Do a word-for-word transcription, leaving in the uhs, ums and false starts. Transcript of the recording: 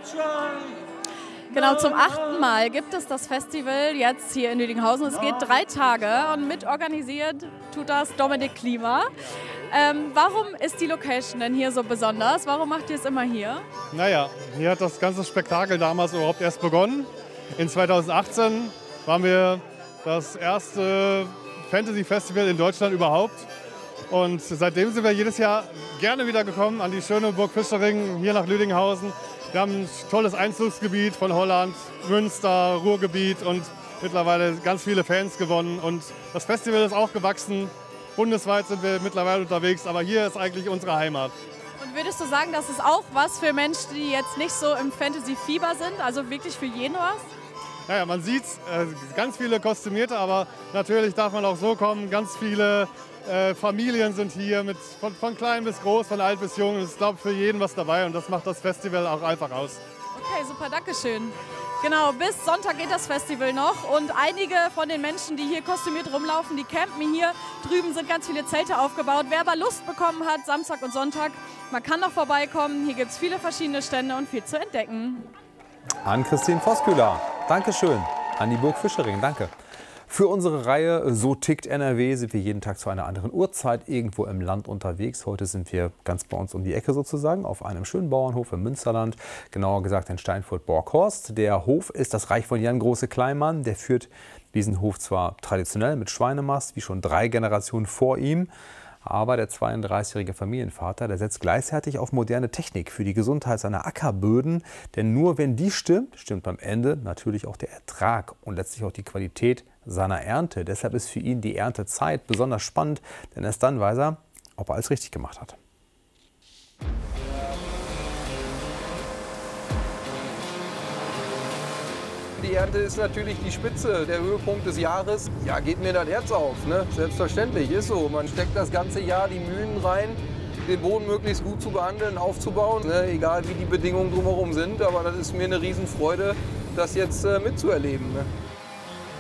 Genau, zum achten Mal gibt es das Festival jetzt hier in Lüdinghausen. Es geht drei Tage und mitorganisiert tut das Dominik Klima. Ähm, warum ist die Location denn hier so besonders? Warum macht ihr es immer hier? Naja, hier hat das ganze Spektakel damals überhaupt erst begonnen. In zweitausendachtzehn waren wir das erste Fantasy-Festival in Deutschland überhaupt. Und seitdem sind wir jedes Jahr gerne wieder gekommen an die schöne Burg Fischering hier nach Lüdinghausen. Wir haben ein tolles Einzugsgebiet von Holland, Münster, Ruhrgebiet und mittlerweile ganz viele Fans gewonnen. Und das Festival ist auch gewachsen. Bundesweit sind wir mittlerweile unterwegs, aber hier ist eigentlich unsere Heimat. Und würdest du sagen, das ist auch was für Menschen, die jetzt nicht so im Fantasy-Fieber sind? Also wirklich für jeden was? Naja, man sieht äh, ganz viele Kostümierte, aber natürlich darf man auch so kommen. Ganz viele äh, Familien sind hier, mit, von, von klein bis groß, von alt bis jung. Es ist, glaube ich, für jeden was dabei und das macht das Festival auch einfach aus. Okay, super, danke schön. Genau, bis Sonntag geht das Festival noch und einige von den Menschen, die hier kostümiert rumlaufen, die campen hier. Drüben sind ganz viele Zelte aufgebaut. Wer aber Lust bekommen hat, Samstag und Sonntag, man kann noch vorbeikommen. Hier gibt es viele verschiedene Stände und viel zu entdecken. An Christine Voskühler, Dankeschön. An die Burg Fischering, danke. Für unsere Reihe So tickt N R W sind wir jeden Tag zu einer anderen Uhrzeit irgendwo im Land unterwegs. Heute sind wir ganz bei uns um die Ecke sozusagen auf einem schönen Bauernhof im Münsterland, genauer gesagt in Steinfurt-Borghorst. Der Hof ist das Reich von Jan Große-Kleinmann. Der führt diesen Hof zwar traditionell mit Schweinemast, wie schon drei Generationen vor ihm. Aber der zweiunddreißigjährige Familienvater, der setzt gleichzeitig auf moderne Technik für die Gesundheit seiner Ackerböden. Denn nur wenn die stimmt, stimmt am Ende natürlich auch der Ertrag und letztlich auch die Qualität seiner Ernte. Deshalb ist für ihn die Erntezeit besonders spannend, denn erst dann weiß er, ob er alles richtig gemacht hat. Die Ernte ist natürlich die Spitze, der Höhepunkt des Jahres. Ja, geht mir das Herz auf, ne? Selbstverständlich, ist so. Man steckt das ganze Jahr die Mühen rein, den Boden möglichst gut zu behandeln, aufzubauen, ne? Egal wie die Bedingungen drumherum sind. Aber das ist mir eine Riesenfreude, das jetzt äh, mitzuerleben. Ne?